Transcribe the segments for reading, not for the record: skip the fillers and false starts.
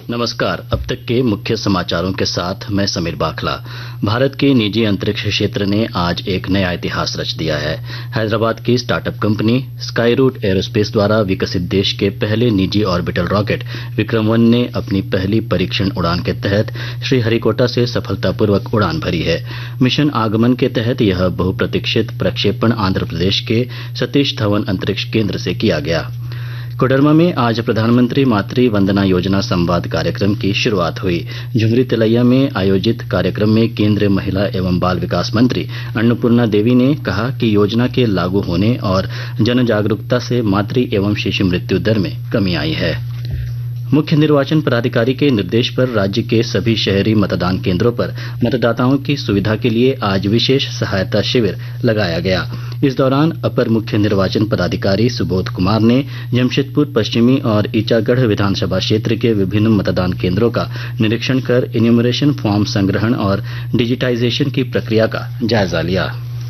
नमस्कार। अब तक के मुख्य समाचारों के साथ मैं समीर बाखला। भारत के निजी अंतरिक्ष क्षेत्र ने आज एक नया इतिहास रच दिया है। हैदराबाद की स्टार्टअप कंपनी स्काईरूट एरोस्पेस द्वारा विकसित देश के पहले निजी ऑर्बिटल रॉकेट विक्रम-1 ने अपनी पहली परीक्षण उड़ान के तहत श्रीहरिकोटा से सफलतापूर्वक उड़ान भरी है। मिशन आगमन के तहत यह बहुप्रतीक्षित प्रक्षेपण आंध्र प्रदेश के सतीश धवन अंतरिक्ष केंद्र से किया गया। कोडरमा में आज प्रधानमंत्री मातृ वंदना योजना संवाद कार्यक्रम की शुरुआत हुई। झुमरी तिलैया में आयोजित कार्यक्रम में केंद्रीय महिला एवं बाल विकास मंत्री अन्नपूर्णा देवी ने कहा कि योजना के लागू होने और जन जागरूकता से मातृ एवं शिशु मृत्यु दर में कमी आई है। मुख्य निर्वाचन पदाधिकारी के निर्देश पर राज्य के सभी शहरी मतदान केंद्रों पर मतदाताओं की सुविधा के लिए आज विशेष सहायता शिविर लगाया गया। इस दौरान अपर मुख्य निर्वाचन पदाधिकारी सुबोध कुमार ने जमशेदपुर पश्चिमी और ईचागढ़ विधानसभा क्षेत्र के विभिन्न मतदान केंद्रों का निरीक्षण कर इन्यूमरेशन फॉर्म संग्रहण और डिजिटाइजेशन की प्रक्रिया का जायजा लिया।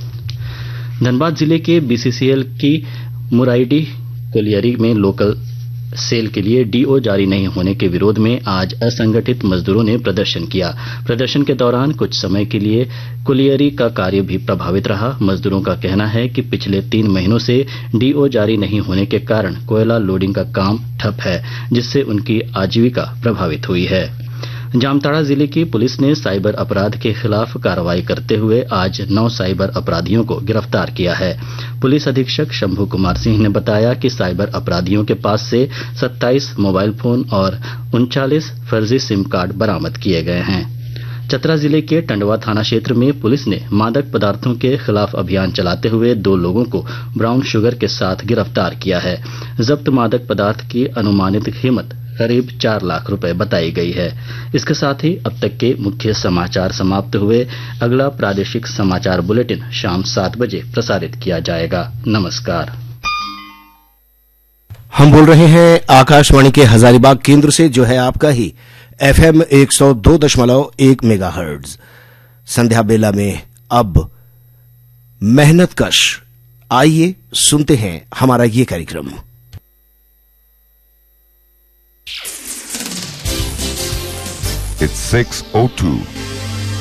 धनबाद जिले के बीसीसीएल की मुराईडीह कोलियरी में लोकल सेल के लिए डीओ जारी नहीं होने के विरोध में आज असंगठित मजदूरों ने प्रदर्शन किया। प्रदर्शन के दौरान कुछ समय के लिए कुलियरी का कार्य भी प्रभावित रहा। मजदूरों का कहना है कि पिछले 3 महीनों से डीओ जारी नहीं होने के कारण कोयला लोडिंग का काम ठप है, जिससे उनकी आजीविका प्रभावित हुई है। जामताड़ा जिले की पुलिस ने साइबर अपराध के खिलाफ कार्रवाई करते हुए आज 9 साइबर अपराधियों को गिरफ्तार किया है। पुलिस अधीक्षक शंभू कुमार सिंह ने बताया कि साइबर अपराधियों के पास से 27 मोबाइल फोन और 39 फर्जी सिम कार्ड बरामद किए गए हैं। चतरा जिले के टंडवा थाना क्षेत्र में पुलिस ने मादक पदार्थों के खिलाफ अभियान चलाते हुए 2 लोगों को ब्राउन शुगर के साथ गिरफ्तार किया है। जब्त मादक पदार्थ की अनुमानित कीमत करीब 4 लाख रुपए बताई गई है। इसके साथ ही अब तक के मुख्य समाचार समाप्त हुए। अगला प्रादेशिक समाचार बुलेटिन शाम 7 बजे प्रसारित किया जाएगा। नमस्कार। हम बोल रहे हैं आकाशवाणी के हजारीबाग केंद्र से, जो है आपका ही FM 102.1 मेगाहर्ट्ज। संध्या बेला में अब मेहनत कश। आइए सुनते हैं हमारा ये कार्यक्रम। It's 6:02.